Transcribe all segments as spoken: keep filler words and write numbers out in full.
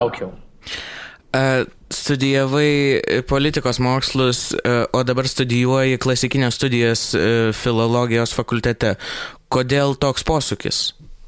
laukiau. Studijavai politikos mokslus, o dabar studijuoji klasikinės studijas filologijos fakultete. Kodėl toks posūkis?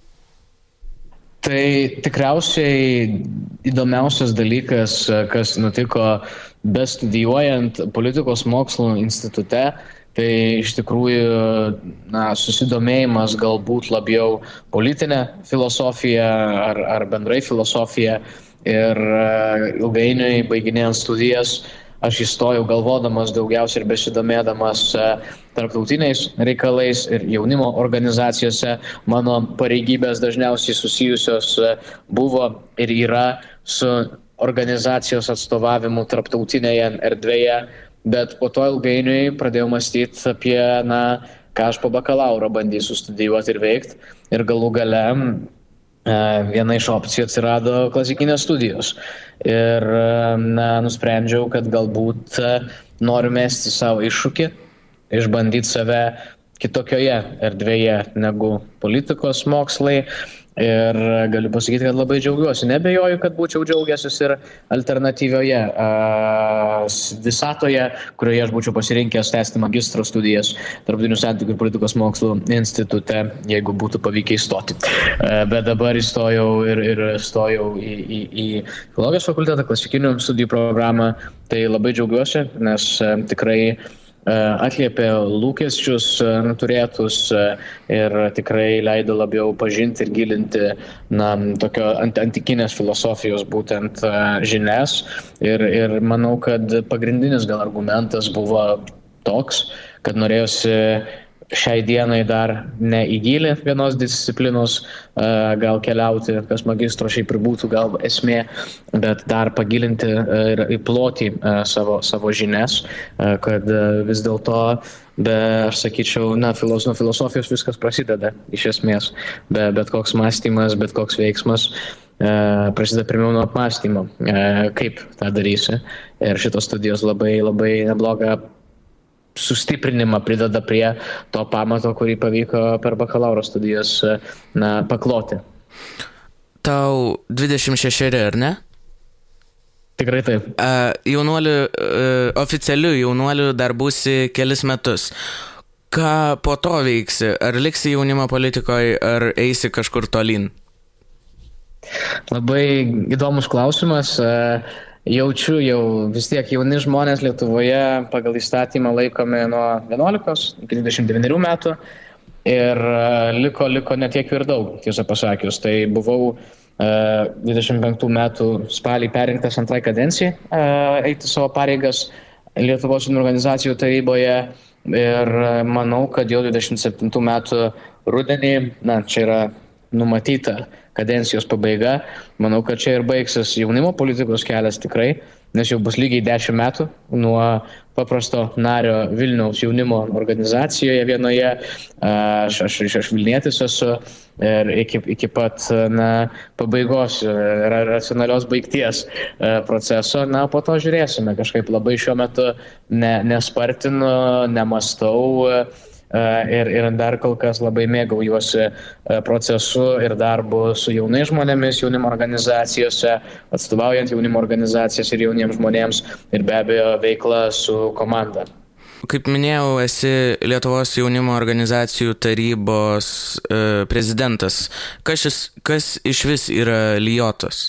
Tai tikriausiai įdomiausias dalykas, kas nutiko bestudijuojant politikos mokslų institute, tai iš tikrųjų na, susidomėjimas galbūt labiau politinė filosofija ar, ar bendrai filosofija. Ir ilgainiui baiginėjant studijas aš įstojau galvodamas daugiausiai ir besidomėdamas tarptautiniais reikalais ir jaunimo organizacijose. Mano pareigybės dažniausiai susijusios buvo ir yra su organizacijos atstovavimu tarptautinėje erdvėje, bet po to ilgainiui pradėjau mąstyti apie, na, ką aš po bakalauro bandysiu studijuoti ir veikti. Ir galų gale viena iš opcijų atsirado klasikinės studijos. Ir na, nusprendžiau, kad galbūt noriu mesti savo iššūkį, išbandyti save kitokioje erdvėje negu politikos mokslai. Ir galiu pasakyti, kad labai džiaugiuosi. Nebejoju, kad būčiau džiaugiasis ir alternatyvioje uh, visatoje, kurioje aš būčiau pasirinkęs tęsti magistro studijas tarptautinių santykių ir politikos mokslų institute, jeigu būtų pavykę įstoti. Uh, bet dabar įstojau ir, ir stojau į, į, į filologijos fakultetą, klasikinių studijų programą. Tai labai džiaugiuosi, nes uh, tikrai atliepė lūkesčius turėtus ir tikrai leido labiau pažinti ir gilinti na, tokio antikinės filosofijos būtent žinias. Ir, ir manau, kad pagrindinis gal argumentas buvo toks, kad norėjosi šiai dienai dar ne į gilį vienos disciplinos gal keliauti, kas magistro šiaip ir būtų gal esmė, bet dar pagilinti ir į plotį savo, savo žinias, kad vis dėlto, be, aš sakyčiau, na, filos, nuo filosofijos viskas prasideda iš esmės, be, bet koks mąstymas, bet koks veiksmas prasideda pirmiau nuo apmąstymo, kaip tą darysi. Ir šitos studijos labai, labai neblogą sustiprinimą prideda prie to pamato, kurį pavyko per bakalauro studijas na, pakloti. Tau dvidešimt šešeri, ar ne? Tikrai taip. Uh, jaunuoliu, uh, oficialiu jaunuoliu dar būsi kelis metus. Ką po to veiksi? Ar liksi jaunimo politikoje, ar eisi kažkur tolyn? Labai įdomus klausimas. Uh, Jaučiu jau vis tiek jauni žmonės Lietuvoje pagal įstatymą laikomi nuo vienuolikos iki dvidešimt devynerių metų ir liko, liko netiek ir daug, tiesą pasakius. Tai buvau uh, dvidešimt penktų metų spalį perrinktas antrai kadencijai uh, eiti savo pareigas Lietuvos jaunimo organizacijų taryboje ir manau, kad jau dvidešimt septintų metų rudenį, na, čia yra numatyta kadencijos pabaiga. Manau, kad čia ir baigsis jaunimo politikos kelias tikrai, nes jau bus lygiai dešimt metų nuo paprasto nario Vilniaus jaunimo organizacijoje vienoje. Aš, aš, aš Vilnietis esu ir iki, iki pat na, pabaigos racionalios baigties proceso. Na, po to žiūrėsime. Kažkaip labai šiuo metu ne, nespartinu, nemastau. Ir, ir dar kol kas labai mėgaujuosi procesu ir darbu su jaunais žmonėmis, jaunimo organizacijose, atstovaujant jaunimo organizacijas ir jauniems žmonėms ir be abejo veikla su komanda. Kaip minėjau, esi Lietuvos jaunimo organizacijų tarybos e, prezidentas. Kas, šis, kas iš vis yra Lijotas?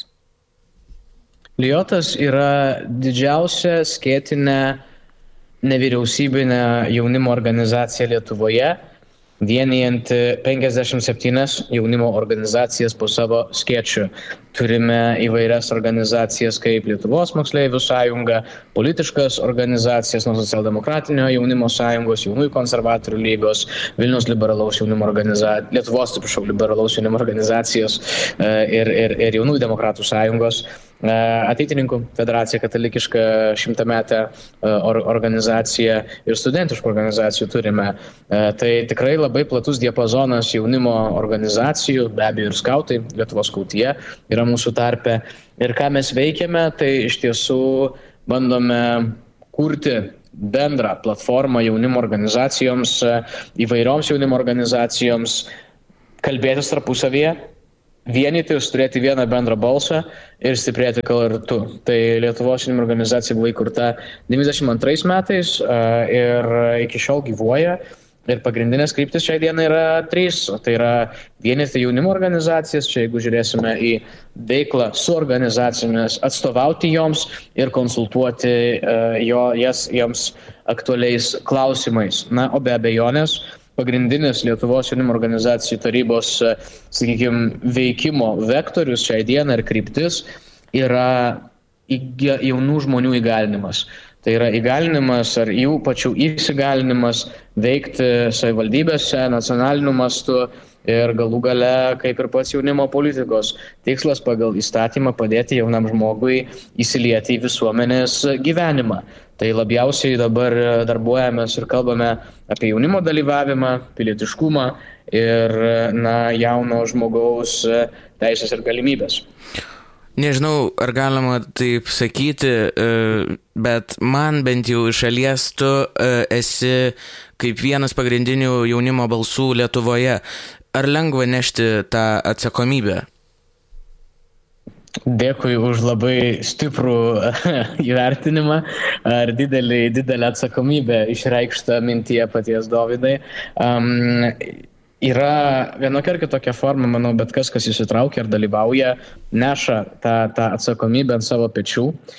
Lijotas yra didžiausia skėtinė nevyriausybinė jaunimo organizacija Lietuvoje, vienijanti penkiasdešimt septynias jaunimo organizacijas po savo skėčių. Turime įvairias organizacijas kaip Lietuvos moksleivių sąjunga, politiškas organizacijas nuo socialdemokratinio jaunimo sąjungos, jaunųjų konservatorių lygos, Vilniaus liberalaus jaunimo organizacijos, Lietuvos, atsiprašau, liberalaus jaunimo organizacijos ir, ir, ir jaunųjų demokratų sąjungos. Ateitininkų federacija katalikiška šimtametė organizacija ir studentiškų organizacijų turime. Tai tikrai labai platus diapazonas jaunimo organizacijų, be abejo ir skautai, Lietuvos skautija yra mūsų tarpe. Ir ką mes veikiame, tai iš tiesų bandome kurti bendrą platformą jaunimo organizacijoms, įvairioms jaunimo organizacijoms, kalbėtis tarpusavyje, vienytis, turėti vieną bendrą balsą ir stiprėti kartu. Tai Lietuvos jaunimo organizacija buvo įkurta devyniasdešimt antrais metais ir iki šiol gyvuoja. Ir pagrindinės kryptis šiai dienai yra trys. Tai yra vienyti jaunimo organizacijas, čia jeigu žiūrėsime į veiklą su organizacijomis, atstovauti joms ir konsultuoti jo, jas joms aktualiais klausimais. Na, o be abejonės, pagrindinis Lietuvos jaunimo organizacijų tarybos, sakykime, veikimo vektorius šiai dienai ir kryptis yra jaunų žmonių įgalinimas. Tai yra įgalinimas ar jų pačių įsigalinimas veikti savivaldybėse, nacionaliniu mastu ir galų gale, kaip ir pats jaunimo politikos tikslas pagal įstatymą padėti jaunam žmogui įsilieti į visuomenės gyvenimą. Tai labiausiai dabar darbuojamės ir kalbame apie jaunimo dalyvavimą, pilietiškumą ir na, jauno žmogaus teisės ir galimybės. Nežinau, ar galima taip sakyti, bet man bent jau iš šalies tu esi kaip vienas pagrindinių jaunimo balsų Lietuvoje. Ar lengva nešti tą atsakomybę? Dėkui už labai stiprų įvertinimą ar didelį, didelę atsakomybę išreikštą mintyje paties Dovydai. Um, Yra vienokia ar kitokia forma, manau, bet kas, kas įsitraukia ir dalyvauja, neša tą, tą atsakomybę ant savo pečių.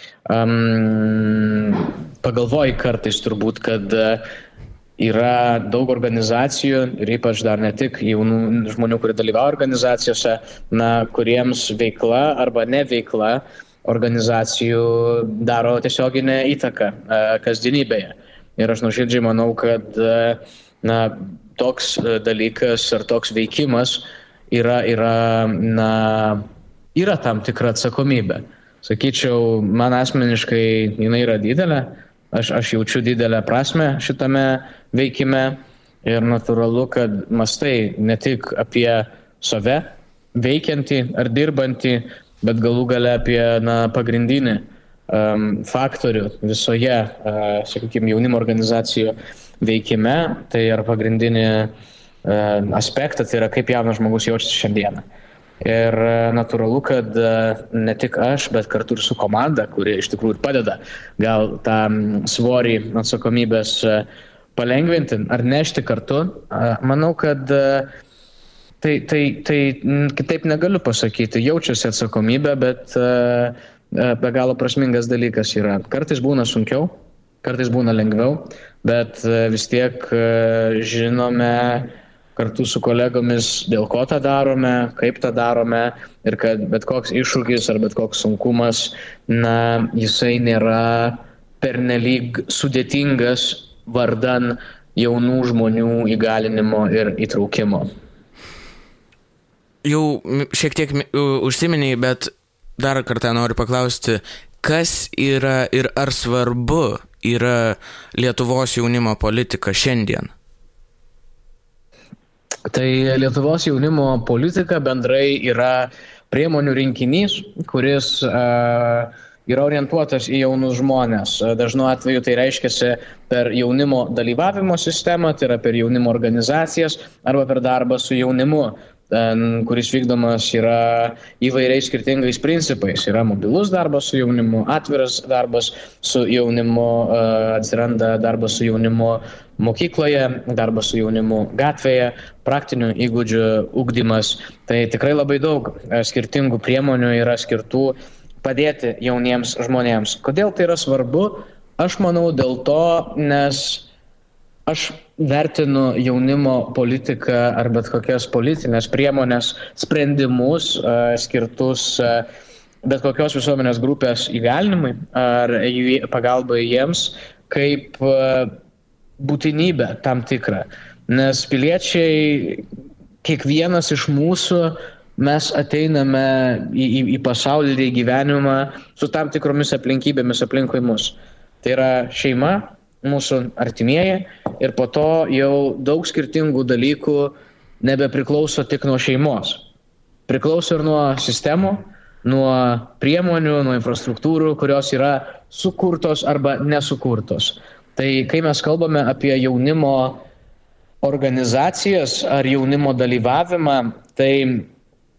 Um, pagalvoji kartais turbūt, kad yra daug organizacijų ir ypač dar ne tik jaunų žmonių, kurie dalyvauja organizacijose, na, kuriems veikla arba neveikla organizacijų daro tiesioginę įtaką kasdienybėje. Ir aš nuoširdžiai manau, kad na, toks dalykas ar toks veikimas yra, yra, na, yra tam tikra atsakomybė. Sakyčiau, man asmeniškai jinai yra didelė, aš, aš jaučiu didelę prasmę šitame veikime ir natūralu, kad mastai ne tik apie save veikiantį ar dirbantį, bet galų gale apie na, pagrindinį um, faktorių visoje, uh, sakykime, jaunimo organizacijų veikime, tai yra pagrindinį e, aspektą, tai yra kaip jaunas žmogus jaučiasi šiandieną. Ir e, natūralu, kad e, ne tik aš, bet kartu ir su komanda, kuri iš tikrųjų padeda gal tą svorį atsakomybės e, palengvinti ar nešti kartu. E, manau, kad e, tai, tai, tai kitaip negaliu pasakyti. Jaučiasi atsakomybė, bet e, be galo prasmingas dalykas yra. Kartais būna sunkiau, kartais būna lengviau, bet vis tiek žinome kartu su kolegomis, dėl ko tą darome, kaip tą darome ir kad bet koks iššūkis ar bet koks sunkumas, na, jisai nėra pernelyg sudėtingas vardan jaunų žmonių įgalinimo ir įtraukimo. Jau šiek tiek užsiminiai, bet dar kartą noriu paklausti, kas yra ir ar svarbu yra Lietuvos jaunimo politika šiandien? Tai Lietuvos jaunimo politika bendrai yra priemonių rinkinys, kuris uh, yra orientuotas į jaunus žmonės. Dažnu atveju tai reiškiasi per jaunimo dalyvavimo sistemą, tai yra per jaunimo organizacijas arba per darbą su jaunimu, kuris vykdomas yra įvairiais skirtingais principais. Yra mobilus darbas su jaunimu, atviras darbas su jaunimu, atsiranda darbas su jaunimu mokykloje, darbas su jaunimu gatvėje, praktinių įgūdžių ugdymas. Tai tikrai labai daug skirtingų priemonių yra skirtų padėti jauniems žmonėms. Kodėl tai yra svarbu? Aš manau dėl to, nes aš vertinu jaunimo politiką ar bet kokias politinės priemonės, sprendimus uh, skirtus uh, bet kokios visuomenės grupės įgalinimui ar pagalbai jiems kaip uh, būtinybę tam tikrą. Nes piliečiai, kiekvienas iš mūsų, mes ateiname į, į, į pasaulį, į gyvenimą su tam tikromis aplinkybėmis aplinkui mus. Tai yra šeima, mūsų artimieji ir po to jau daug skirtingų dalykų nebepriklauso tik nuo šeimos. Priklauso ir nuo sistemų, nuo priemonių, nuo infrastruktūrų, kurios yra sukurtos arba nesukurtos. Tai kai mes kalbame apie jaunimo organizacijas ar jaunimo dalyvavimą, tai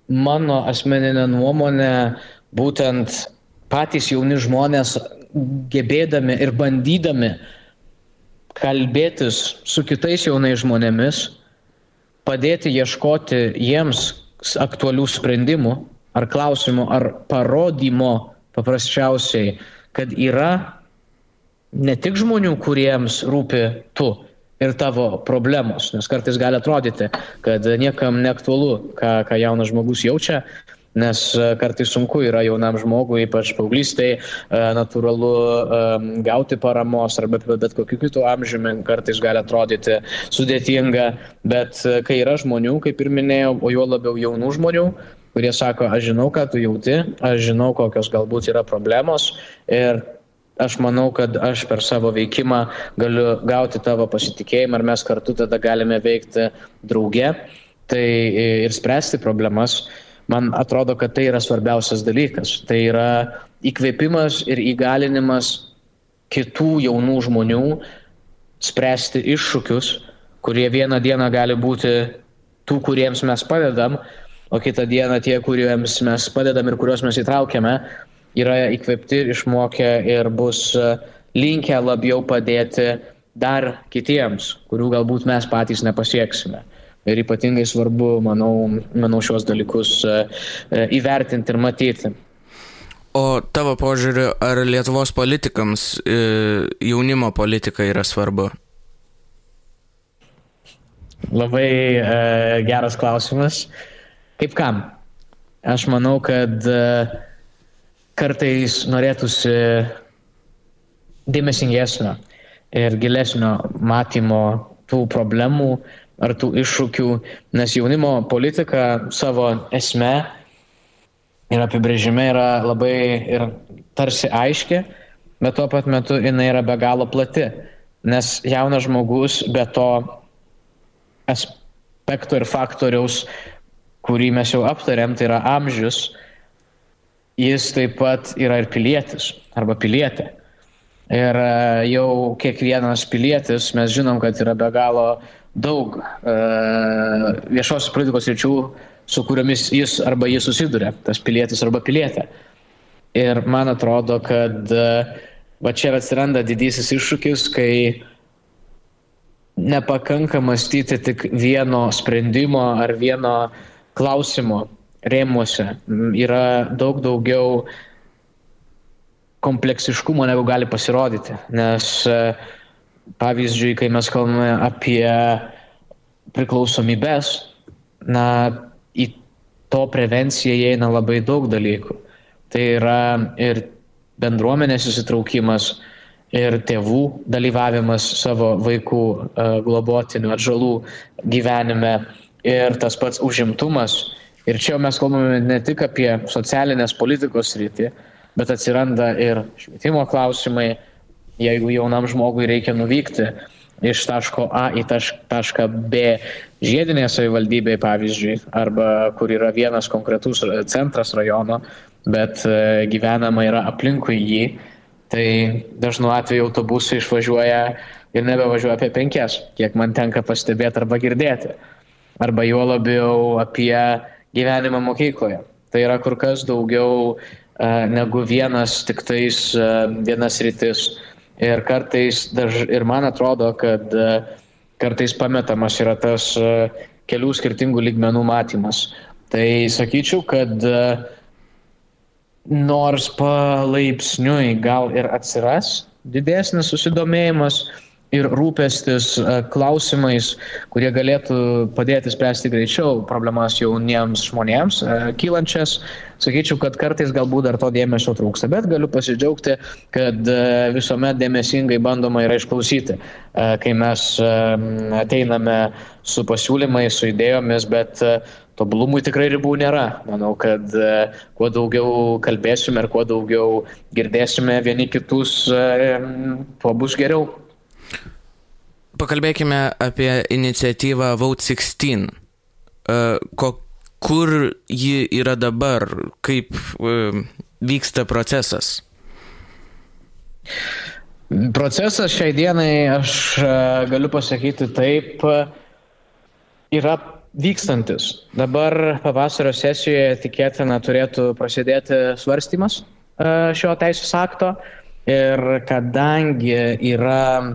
mano asmeninė nuomonė, būtent patys jauni žmonės gebėdami ir bandydami kalbėtis su kitais jaunais žmonėmis, padėti ieškoti jiems aktualių sprendimų ar klausimų ar parodymo paprasčiausiai, kad yra ne tik žmonių, kuriems rūpi tu ir tavo problemos, nes kartais gali atrodyti, kad niekam neaktualu, ką, ką jaunas žmogus jaučia, nes kartais sunku yra jaunam žmogui, ypač paauglystėj, natūralu gauti paramos arba bet kokiu kitu amžiumi, kartais gali atrodyti sudėtinga, bet kai yra žmonių, kaip ir minėjau, o juo labiau jaunų žmonių, kurie sako, aš žinau, ką tu jauti, aš žinau, kokios galbūt yra problemos ir aš manau, kad aš per savo veikimą galiu gauti tavo pasitikėjimą ir mes kartu tada galime veikti drauge tai ir spręsti problemas. Man atrodo, kad tai yra svarbiausias dalykas. Tai yra įkvėpimas ir įgalinimas kitų jaunų žmonių spręsti iššūkius, kurie vieną dieną gali būti tų, kuriems mes padedam, o kitą dieną tie, kuriems mes padedam ir kuriuos mes įtraukiame, yra įkvėpti, išmokę ir bus linkę labiau padėti dar kitiems, kurių galbūt mes patys nepasieksime. Ir ypatingai svarbu, manau, manau šios dalykus įvertinti ir matyti. O tavo požiūriu, ar Lietuvos politikams jaunimo politika yra svarbu? Labai e, geras klausimas. Kaip kam? Aš manau, kad e, kartais norėtųsi dėmesingesnio ir gilesnio matymo tų problemų ar tų iššūkių, nes jaunimo politika savo esme ir apibrėžime yra labai ir tarsi aiški, bet tuo pat metu jinai yra be galo plati, nes jaunas žmogus be to aspekto ir faktoriaus, kurį mes jau aptarėm, tai yra amžius, jis taip pat yra ir pilietis arba pilietė. Ir jau kiekvienas pilietis, mes žinom, kad yra be galo daug uh, viešos politikos ryčių, su kuriomis jis arba jis susiduria, tas pilietis arba pilietė. Ir man atrodo, kad uh, va čia atsiranda didysis iššūkis, kai nepakanka mąstyti tik vieno sprendimo ar vieno klausimo rėmuose. Yra daug daugiau kompleksiškumo, negu gali pasirodyti, nes uh, pavyzdžiui, kai mes kalbame apie priklausomybės, na, į to prevenciją įeina labai daug dalykų. Tai yra ir bendruomenės įsitraukimas, ir tėvų dalyvavimas savo vaikų globotinių atžalų gyvenime, ir tas pats užimtumas. Ir čia mes kalbame ne tik apie socialinės politikos sritį, bet atsiranda ir švietimo klausimai, jeigu jaunam žmogui reikia nuvykti iš taško A į tašką B žiedinėje savivaldybėje, pavyzdžiui, arba kur yra vienas konkretus centras rajono, bet gyvenama yra aplinkui jį, tai dažnu atveju autobusai išvažiuoja ir nebevažiuoja apie penkias, kiek man tenka pastebėti arba girdėti. Arba juo labiau apie gyvenimą mokykloje. Tai yra kur kas daugiau uh, negu vienas tik tais uh, vienas rytis. Ir kartais, daž, ir man atrodo, kad uh, kartais pametamas yra tas uh, kelių skirtingų lygmenų matymas. Tai sakyčiau, kad uh, nors palaipsniui gal ir atsiras didesnis susidomėjimas ir rūpestis klausimais, kurie galėtų padėti spręsti greičiau problemas jauniems žmonėms kylančias. Sakyčiau, kad kartais galbūt dar to dėmesio trūksta, bet galiu pasidžiaugti, kad visuomet dėmesingai bandoma yra išklausyti, kai mes ateiname su pasiūlymais, su idėjomis, bet tobulumui tikrai ribų nėra. Manau, kad kuo daugiau kalbėsime ir kuo daugiau girdėsime vieni kitus, tuo bus geriau. Pakalbėkime apie iniciatyvą Vote šešiolika. Ko, kur ji yra dabar? Kaip vyksta procesas? Procesas šiai dienai, aš galiu pasakyti taip, yra vykstantis. Dabar pavasario sesijoje tikėtina turėtų prasidėti svarstymas šio teisės akto ir kadangi yra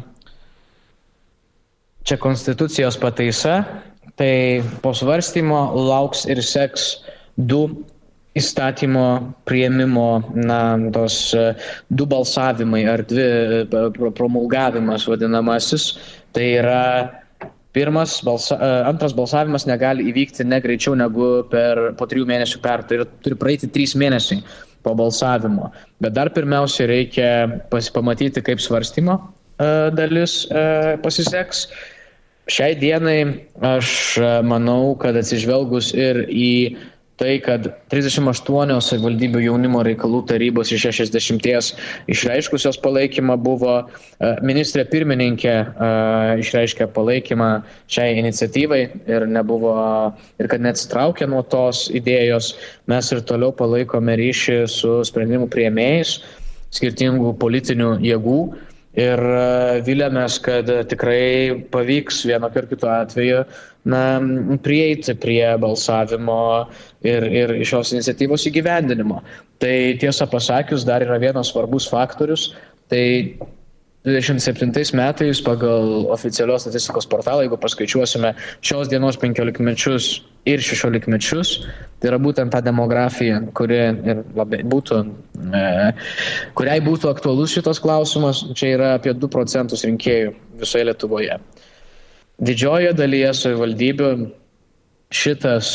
čia konstitucijos pataisa, tai po svarstymo lauks ir seks du įstatymo priėmimo, na, tos du balsavimai ar dvi promulgavimas vadinamasis. Tai yra pirmas, balsa, antras balsavimas negali įvykti ne greičiau negu per, po trijų mėnesių per, tai turi praeiti trys mėnesiai po balsavimo. Bet dar pirmiausia reikia pamatyti, kaip svarstymo dalis pasiseks. Šiai dienai aš manau, kad atsižvelgus ir į tai, kad trisdešimt aštuonios savivaldybių jaunimo reikalų tarybos iš šešiasdešimties išreiškusios palaikymą buvo, ministrė pirmininkė išreiškė palaikymą šiai iniciatyvai ir nebuvo, ir kad neatsitraukė nuo tos idėjos. Mes ir toliau palaikome ryšį su sprendimų priėmėjais skirtingų politinių jėgų ir vilėmės, kad tikrai pavyks vienokiu ar kitu atveju na, prieiti prie balsavimo ir, ir šios iniciatyvos įgyvendinimo. Tai tiesą pasakius, dar yra vienas svarbus faktorius, tai dvidešimt septintais metais pagal oficialios statistikos portalą, jeigu paskaičiuosime šios dienos penkiolikmečius ir šešiolikmečius, tai yra būtent ta demografija, kuri ir labai būtų, e, kuriai būtų aktualus šitas klausimas, čia yra apie du procentus rinkėjų visoje Lietuvoje. Didžiojoje dalyje savivaldybių šitas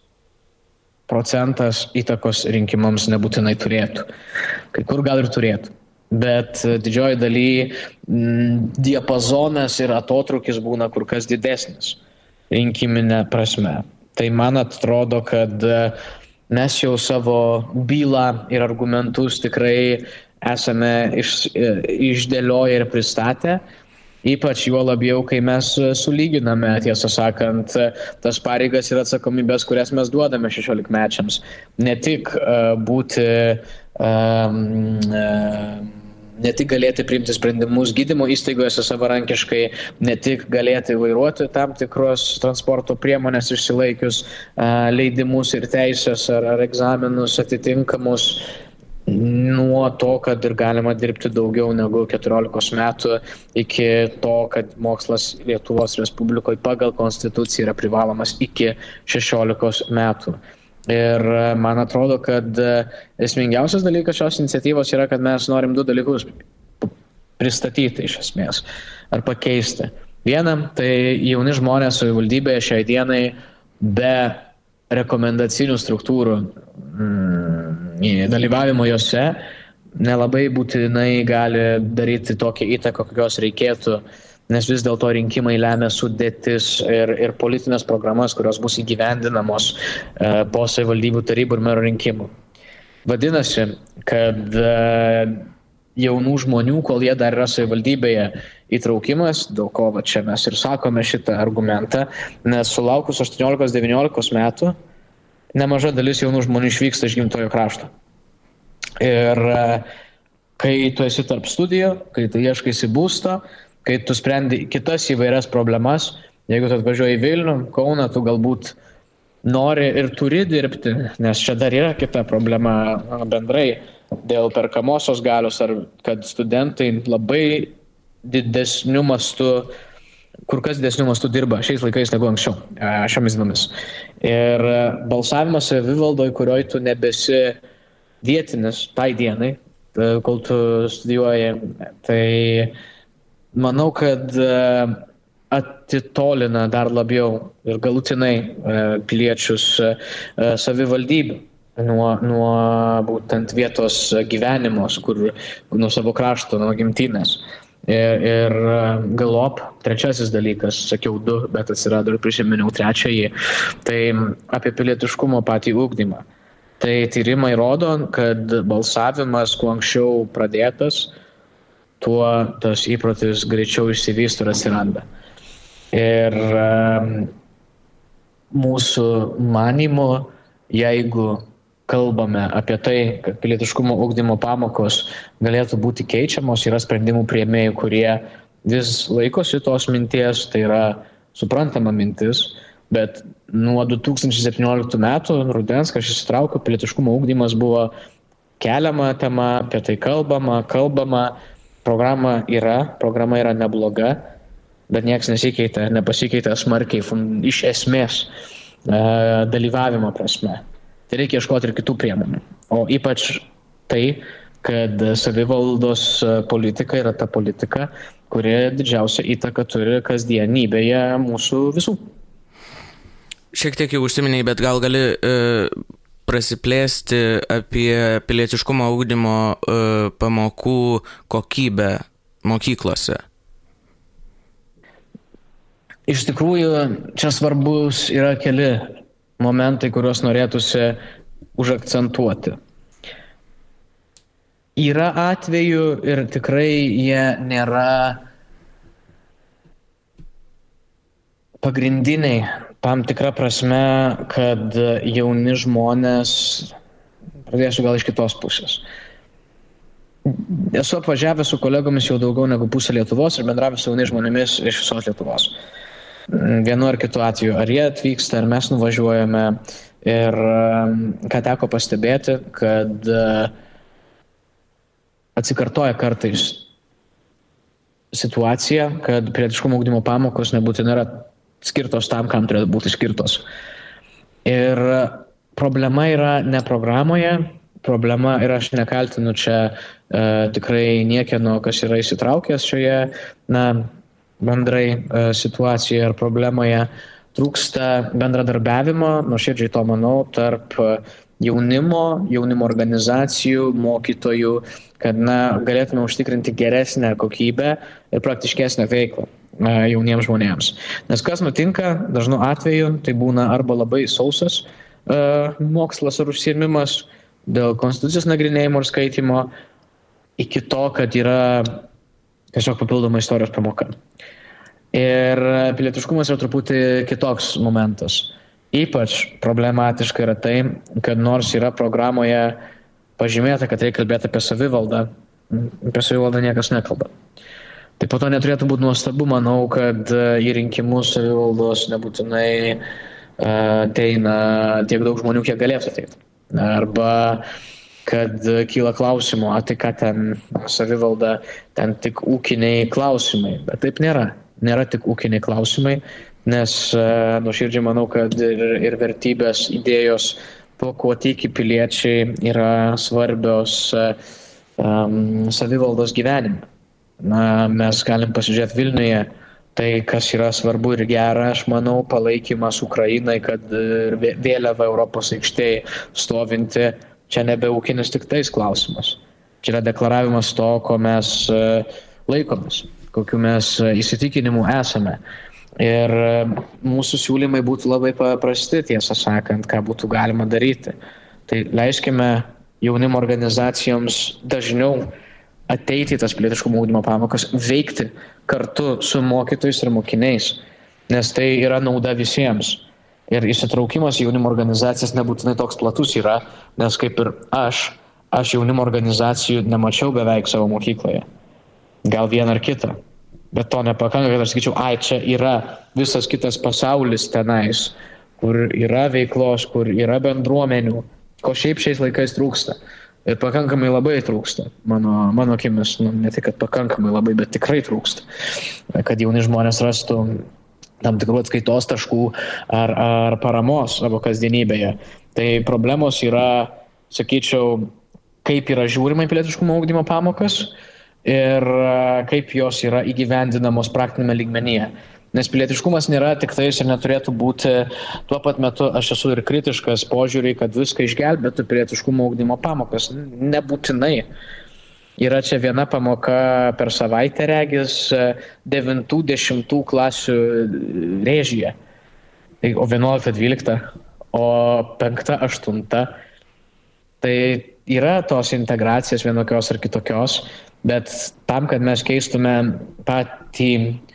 procentas įtakos rinkimams nebūtinai turėtų. Kai kur gal ir turėtų. Bet didžioji daly m, diapazonas ir atotrukis būna kur kas didesnis rinkiminė prasme. Tai man atrodo, kad mes jau savo bylą ir argumentus tikrai esame iš, išdėlioję ir pristatę. Ypač juo labiau, kai mes sulyginame, tiesą sakant, tas pareigas ir atsakomybės, kurias mes duodame šešiolikmečiams. Ne tik uh, būti, uh, uh, ne tik galėti priimti sprendimus gydymo įstaigose savarankiškai, ne tik galėti vairuoti tam tikros transporto priemonės išsilaikius uh, leidimus ir teisės ar, ar egzaminus atitinkamus, nuo to, kad ir galima dirbti daugiau negu keturiolikos metų, iki to, kad mokslas Lietuvos Respublikoje pagal konstituciją yra privalomas iki šešiolikos metų. Ir man atrodo, kad esmingiausias dalykas šios iniciatyvos yra, kad mes norim du dalykus pristatyti iš esmės ar pakeisti. Viena, tai jauni žmonės savivaldybėje šiai dienai be rekomendacinių struktūrų dalyvavimo jose nelabai būtinai gali daryti tokią įtaką, kokios reikėtų, nes vis dėlto rinkimai lemia sudėtis ir, ir politinės programas, kurios bus įgyvendinamos uh, po savivaldybių tarybų ir mero rinkimų. Vadinasi, kad uh, jaunų žmonių, kol jie dar yra savivaldybėje, įtraukimas, dėl ko va, čia mes ir sakome šitą argumentą, nes sulaukus aštuoniolikos devyniolikos metų nemaža dalis jaunų žmonių išvyksta iš gimtojo krašto. Ir kai tu esi tarp studijų, kai tu ieškaisi būsto, kai tu sprendi kitas įvairias problemas, jeigu tu atvažiuoji į Vilnių, Kauną, tu galbūt nori ir turi dirbti, nes čia dar yra kita problema bendrai dėl perkamosios galios, ar kad studentai labai didesniu mastu, kur kas didesniu mastu dirba šiais laikais negu anksčiau, šiomis dienomis. Ir balsavimas savivaldoje, kurioje tu nebesi vietinis tai dienai, kol tu studijuoji, tai manau, kad atitolina dar labiau ir galutinai piliečius savivaldybių nuo, nuo būtent vietos gyvenimos, kur nuo savo krašto, nuo gimtinės. Ir, ir galop, trečiasis dalykas, sakiau du, bet atsirado ir prisiminiau trečiąjį, tai apie pilietiškumo patį ugdymą. Tai tyrimai rodo, kad balsavimas, kuo anksčiau pradėtas, tuo tas įprotis greičiau išsivysto ir atsiranda. Ir um, mūsų manymu, jeigu kalbame apie tai, kad pilietiškumo ugdymo pamokos galėtų būti keičiamos, yra sprendimų priėmėjų, kurie vis laikosi tos minties, tai yra suprantama mintis, bet nuo du tūkstančiai septynioliktų metų rudens, kai aš įsitraukiau, pilietiškumo ugdymas buvo keliama tema, apie tai kalbama, kalbama, programa yra, programa yra nebloga, bet niekas nesikeitė, nepasikeitė smarkiai iš esmės e, dalyvavimo prasme. Tai reikia ieškoti ir kitų priemonių. O ypač tai, kad savivaldos politika yra ta politika, kuri didžiausia įtaka turi kasdienybėje mūsų visų. Šiek tiek jau užsiminėjai, bet gal gali e, prasiplėsti apie pilietiškumo ugdymo e, pamokų kokybę mokyklose? Iš tikrųjų, čia svarbus yra keli momentai, kuriuos norėtųsi užakcentuoti. Yra atvejų ir tikrai jie nėra pagrindiniai tam tikra prasme, kad jauni žmonės, pradėsiu gal iš kitos pusės. Esu apvažiavęs su kolegomis jau daugiau negu pusę Lietuvos ir bendravęs su jaunais žmonėmis iš visos Lietuvos. Vienu ar kitu atveju, ar jie atvyksta, ar mes nuvažiuojame. Ir ką teko pastebėti, kad atsikartoja kartais situacija, kad pilietiškumo ugdymo pamokos nebūtinai yra skirtos tam, kam turėtų būti skirtos. Ir problema yra ne programoje, problema ir aš nekaltinu čia e, tikrai niekieno, kas yra įsitraukęs šioje na, bendrai e, situacijoje ar problemoje. Trūksta bendradarbiavimo, nuoširdžiai to manau, tarp jaunimo, jaunimo organizacijų, mokytojų, kad na, galėtume užtikrinti geresnę kokybę ir praktiškesnę veiklą jauniems žmonėms. Nes kas nutinka, dažnu atveju, tai būna arba labai sausas uh, mokslas ar užsiėmimas dėl konstitucijos nagrinėjimo ir skaitimo, iki to, kad yra tiesiog papildoma istorijos pamoka. Ir pilietiškumas yra truputį kitoks momentas. Ypač problematiška yra tai, kad nors yra programoje pažymėta, kad reikia kalbėti apie savivaldą, apie savivaldą niekas nekalba. Tai po to neturėtų būti nuostabu, manau, kad į rinkimus savivaldos nebūtinai ateina tiek daug žmonių, kiek galėtų ateiti. Arba kad kyla klausimų, a tai ką ten savivalda, ten tik ūkiniai klausimai. Bet taip nėra. Nėra tik ūkiniai klausimai, nes nuoširdžiai manau, kad ir, ir vertybės, idėjos, po ko tiki piliečiai yra svarbios um, savivaldos gyvenime. Na, mes galim pasižiūrėti Vilniuje, tai kas yra svarbu ir gera, aš manau, palaikymas Ukrainai, kad vėliava Europos aikštėje stovinti, čia nebe ūkinis tik tais klausimas. Čia yra deklaravimas to, ko mes laikomės, kokiu mes įsitikinimu esame. Ir mūsų siūlymai būtų labai paprasti, tiesą sakant, ką būtų galima daryti. Tai leiskime jaunimo organizacijoms dažniau ateiti į tas pilietiškumo ugdymo pamokas, veikti kartu su mokytojais ir mokiniais, nes tai yra nauda visiems. Ir įsitraukimas į jaunimo organizacijas nebūtinai toks platus yra, nes kaip ir aš, aš jaunimo organizacijų nemačiau beveik savo mokykloje. Gal vieną ar kitą. Bet to nepakanka, kad aš sakyčiau, ai, čia yra visas kitas pasaulis tenais, kur yra veiklos, kur yra bendruomenių, ko šiaip šiais laikais trūksta. Ir pakankamai labai trūksta, mano, mano akimis, nu, ne tik, kad pakankamai labai, bet tikrai trūksta, kad jauni žmonės rastų tam tikrų atskaitos taškų ar, ar paramos savo kasdienybėje. Tai problemos yra, sakyčiau, kaip yra žiūrima į pilietiškumo ugdymo pamokas ir kaip jos yra įgyvendinamos praktinėme lygmenyje. Nes pilietiškumas nėra tik tais ir neturėtų būti, tuo pat metu aš esu ir kritiškas požiūrį, kad viską išgelbėtų pilietiškumo ugdymo pamokas. Nebūtinai. Yra čia viena pamoka per savaitę regis devintų dešimtų klasių rėžyje. O vienuolikta dvylikta, o penkta aštunta. Tai yra tos integracijos vienokios ar kitokios, bet tam, kad mes keistume patį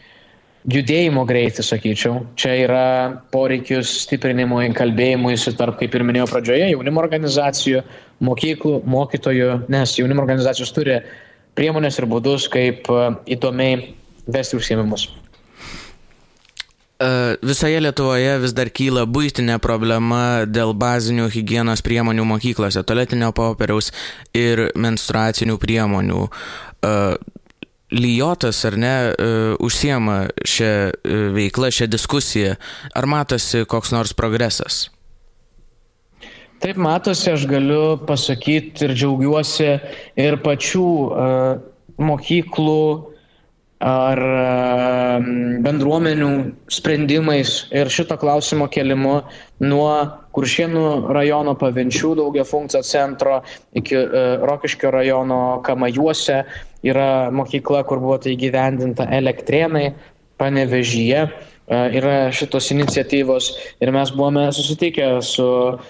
judėjimo greitį, sakyčiau. Čia yra poreikis stiprinimui, kalbėjimui tarp, kaip ir minėjau pradžioje, jaunimo organizacijų, mokyklų, mokytojų, nes jaunimo organizacijos turi priemonės ir būdus, kaip įdomiai vesti užsiėmimus. Visoje Lietuvoje vis dar kyla buitinė problema dėl bazinių higienos priemonių mokyklose, tualetinio popieriaus ir menstruacinių priemonių. Lijotas, ar ne, užsiema šią veiklą, šią diskusiją. Ar matosi koks nors progresas? Taip matosi, aš galiu pasakyti ir džiaugiuosi ir pačių uh, mokyklų ar bendruomenių sprendimais ir šito klausimo kelimu nuo Kuršėnų rajono Pavenčių daugiafunkcio centro iki Rokiškio rajono Kamajuose yra mokykla, kur buvo tai įgyvendinta Elektrėnai, Panevėžyje. Yra šitos iniciatyvos ir mes buvome susitikę su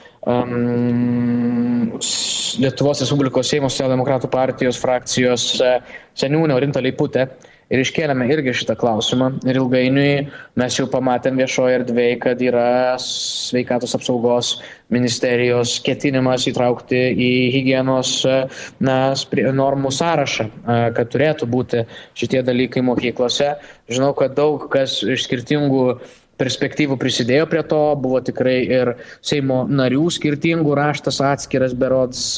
um, Lietuvos Respublikos Seimo Socialdemokratų partijos frakcijos seniūnė Orinta Leiputė. Ir iškėlėme irgi šitą klausimą ir ilgainiui mes jau pamatėm viešoje erdvėje, kad yra sveikatos apsaugos ministerijos ketinimas įtraukti į higienos na, normų sąrašą, kad turėtų būti šitie dalykai mokyklose. Žinau, kad daug kas iš skirtingų perspektyvų prisidėjo prie to, buvo tikrai ir Seimo narių skirtingų, raštas atskiras berods,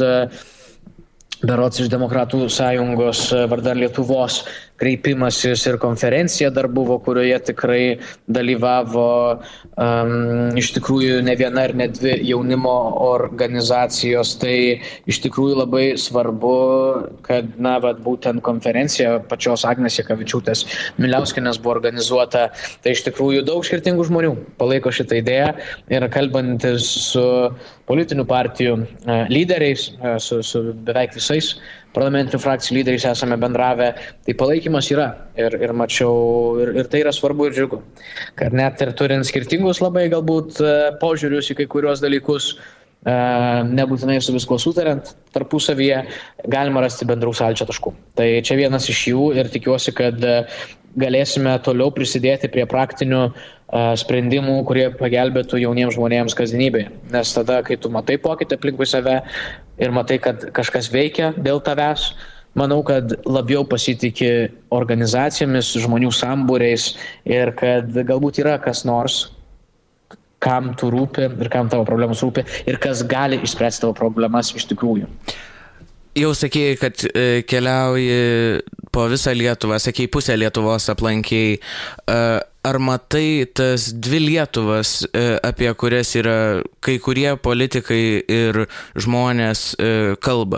berods iš Demokratų sąjungos vardan Lietuvos kreipimasis ir konferencija dar buvo, kurioje tikrai dalyvavo um, iš tikrųjų ne viena ir ne dvi jaunimo organizacijos. Tai iš tikrųjų labai svarbu, kad na, vat, būtent konferencija pačios Agnės Jakavičiūtės Miliauskienės buvo organizuota. Tai iš tikrųjų daug skirtingų žmonių palaiko šitą idėją ir kalbantis su politinių partijų lyderiais, su, su beveik visais parlamentinių frakcijų lyderiais esame bendravę, tai palaikymas yra ir, ir mačiau, ir, ir tai yra svarbu ir džiugu. Kad net ir turint skirtingus labai galbūt požiūrius į kai kurios dalykus, nebūtinai su visko sutariant tarpusavyje, galima rasti bendrų sąlyčio taškų. Tai čia vienas iš jų ir tikiuosi, kad galėsime toliau prisidėti prie praktinių sprendimų, kurie pagelbėtų jauniems žmonėms kasdienybėje. Nes tada, kai tu matai pokytį aplinkui save ir matai, kad kažkas veikia dėl tavęs, manau, kad labiau pasitikė organizacijomis, žmonių sambūriais ir kad galbūt yra kas nors, kam tu rūpi ir kam tavo problemos rūpi ir kas gali išspręsti tavo problemas iš tikrųjų. Jau sakėjai, kad e, keliauji po visą Lietuvą, sakėjai, pusę Lietuvos aplankiai. E, ar matai tas dvi Lietuvas, e, apie kurias yra kai kurie politikai ir žmonės e, kalba?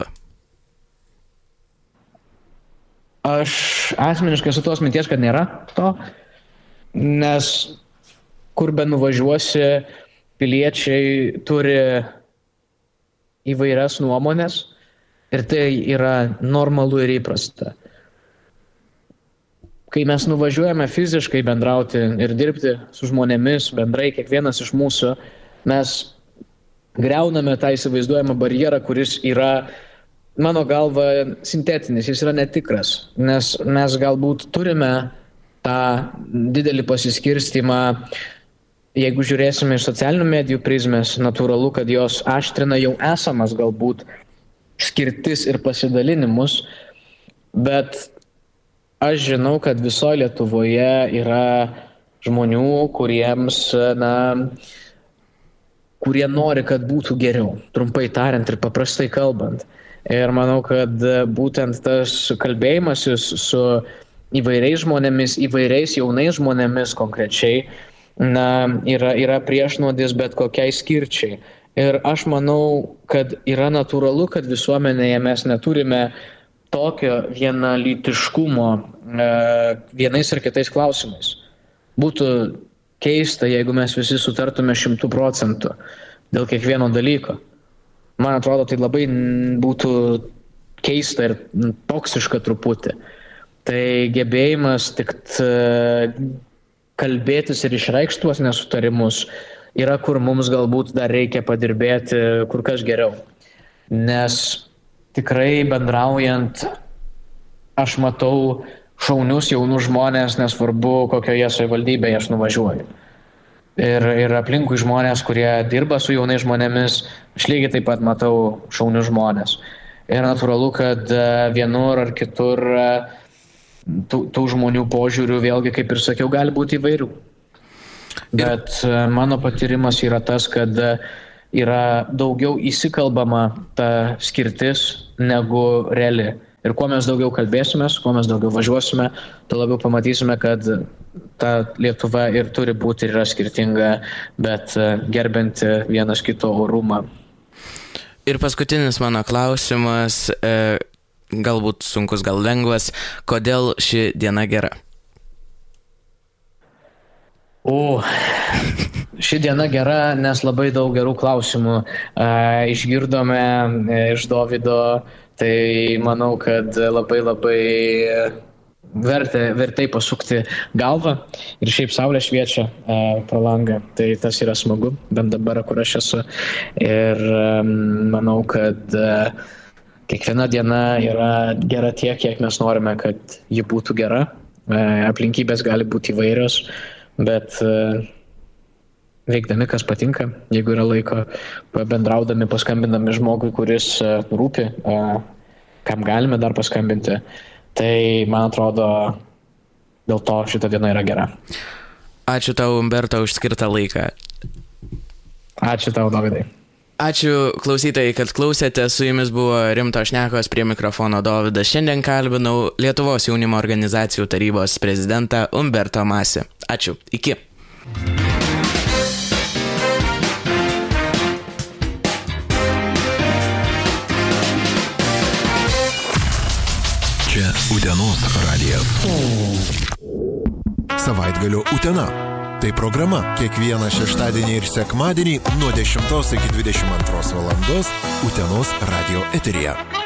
Aš asmeniškai su tos minties, kad nėra to, nes kur be nuvažiuosi, piliečiai turi įvairias nuomonės. Ir tai yra normalu ir įprasta. Kai mes nuvažiuojame fiziškai bendrauti ir dirbti su žmonėmis, bendrai kiekvienas iš mūsų, mes griauname tą įsivaizduojamą barjerą, kuris yra, mano galva, sintetinis, jis yra netikras. Nes mes galbūt turime tą didelį pasiskirstymą, jeigu žiūrėsime iš socialinių medijų prizmės, natūralu, kad jos aštrina jau esamas galbūt skirtis ir pasidalinimus, bet aš žinau, kad visoje Lietuvoje yra žmonių, kuriems, na, kurie nori, kad būtų geriau, trumpai tariant ir paprastai kalbant. Ir manau, kad būtent tas kalbėjimasis su įvairiais žmonėmis, įvairiais jaunais žmonėmis konkrečiai, na, yra, yra priešnuodis bet kokiai skirčiai. Ir aš manau, kad yra natūralu, kad visuomenėje mes neturime tokio vienalytiškumo e, vienais ir kitais klausimais. Būtų keista, jeigu mes visi sutartume šimtų procentų dėl kiekvieno dalyko. Man atrodo, tai labai būtų keista ir toksiška truputį. Tai gebėjimas tik kalbėtis ir išreikšti tuos nesutarimus yra, kur mums galbūt dar reikia padirbėti kur kas geriau. Nes tikrai bendraujant, aš matau šaunius jaunus žmonės, nesvarbu, kokioje savivaldybėje aš nuvažiuoju. Ir, ir aplinkui žmonės, kurie dirba su jaunais žmonėmis, aš lygiai taip pat matau šaunius žmonės. Ir natūralu, kad vienur ar kitur tų, tų žmonių požiūrių, vėlgi, kaip ir sakiau, gali būti įvairių. Bet mano patyrimas yra tas, kad yra daugiau įsikalbama ta skirtis negu reali. Ir kuo mes daugiau kalbėsimės, kuo mes daugiau važiuosime, tuo labiau pamatysime, kad ta Lietuva ir turi būti ir yra skirtinga, bet gerbinti vienas kito orumą. Ir paskutinis mano klausimas, e, galbūt sunkus, gal lengvas, kodėl ši diena gera? O, ši diena gera, nes labai daug gerų klausimų e, išgirdome iš Dovydo. Tai manau, kad labai labai verta, vertai pasukti galvą ir šiaip saulė šviečia e, pro langą, tai tas yra smagu, bent dabar, kur aš esu. Ir e, manau, kad e, kiekviena diena yra gera tiek, kiek mes norime, kad ji būtų gera. E, aplinkybės gali būti įvairios, bet e, veikdami, kas patinka, jeigu yra laiko, bendraudami, paskambindami žmogui, kuris rūpi, kam galime dar paskambinti, tai, man atrodo, dėl to šita diena yra gera. Ačiū tau, Umberto, už skirtą laiką. Ačiū tau, Dovydai. Ačiū klausytojai, kad klausėte, su jumis buvo Rimtos šnekos, prie mikrofono Dovydas. Šiandien kalbinau Lietuvos jaunimo organizacijų tarybos prezidentą Umberto Masį. Ačiū, iki. Čia Utenos radijas. Savaitgalio Utena. Tai programa kiekvieną šeštadienį ir sekmadienį nuo dešimtos iki dvidešimt antros valandos Utenos radijo eteryje.